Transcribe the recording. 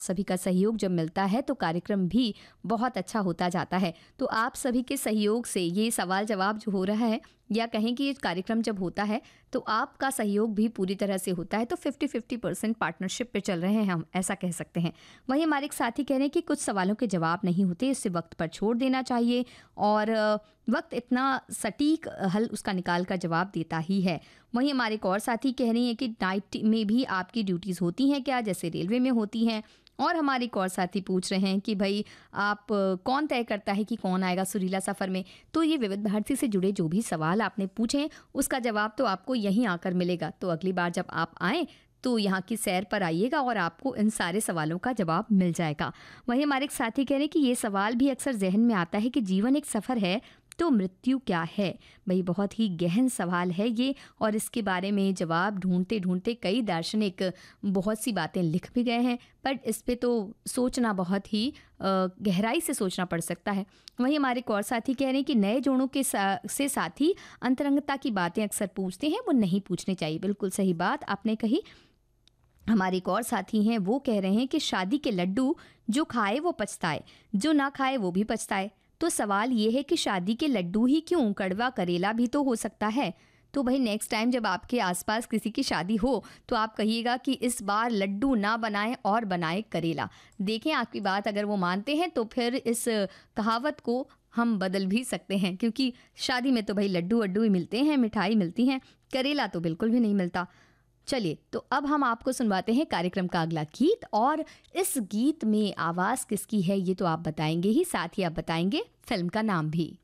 सभी का सहयोग जब मिलता है तो कार्यक्रम भी बहुत अच्छा होता जाता है। तो आप सभी के सहयोग से ये सवाल जवाब जो हो रहा है, या कहें कि ये कार्यक्रम जब होता है तो आपका सहयोग भी पूरी तरह से होता है, तो 50-50% पार्टनरशिप पे चल रहे हैं हम, ऐसा कह सकते हैं। वहीं हमारे एक साथी कह रहे हैं कि कुछ सवालों के जवाब नहीं होते, इससे वक्त पर छोड़ देना चाहिए, और वक्त इतना सटीक हल उसका निकाल कर जवाब देता ही है। वहीं हमारे एक और साथी कह रही हैं कि नाइट में भी आपकी ड्यूटीज़ होती हैं क्या, जैसे रेलवे में होती हैं। और हमारे एक और साथी पूछ रहे हैं कि भाई आप कौन तय करता है कि कौन आएगा सुरीला सफ़र में। तो ये विविध भारती से जुड़े जो भी सवाल आपने पूछे उसका जवाब तो आपको यहीं आकर मिलेगा। तो अगली बार जब आप आएँ तो यहाँ की सैर पर आइएगा और आपको इन सारे सवालों का जवाब मिल जाएगा। वहीं हमारे एक साथी कह रहे हैं कि ये सवाल भी अक्सर जहन में आता है कि जीवन एक सफ़र है तो मृत्यु क्या है। भाई बहुत ही गहन सवाल है ये, और इसके बारे में जवाब ढूंढते ढूंढते कई दार्शनिक बहुत सी बातें लिख भी गए हैं, पर इस पे तो सोचना बहुत ही गहराई से सोचना पड़ सकता है। वहीं हमारे एक और साथी कह रहे हैं कि नए जोड़ों के से साथी अंतरंगता की बातें अक्सर पूछते हैं, वो नहीं पूछनी चाहिए। बिल्कुल सही बात आपने कही। हमारे एक और साथी हैं, वो कह रहे हैं कि शादी के लड्डू जो खाए वो पछताए, जो ना खाए वो भी पछताए। तो सवाल ये है कि शादी के लड्डू ही क्यों, कड़वा करेला भी तो हो सकता है। तो भाई नेक्स्ट टाइम जब आपके आसपास किसी की शादी हो तो आप कहिएगा कि इस बार लड्डू ना बनाएं और बनाए करेला। देखें आपकी बात अगर वो मानते हैं तो फिर इस कहावत को हम बदल भी सकते हैं, क्योंकि शादी में तो भाई लड्डू वड्डू ही मिलते हैं, मिठाई मिलती हैं, करेला तो बिल्कुल भी नहीं मिलता। चलिए, तो अब हम आपको सुनवाते हैं कार्यक्रम का अगला गीत, और इस गीत में आवाज़ किसकी है ये तो आप बताएंगे ही, साथ ही आप बताएंगे फिल्म का नाम भी।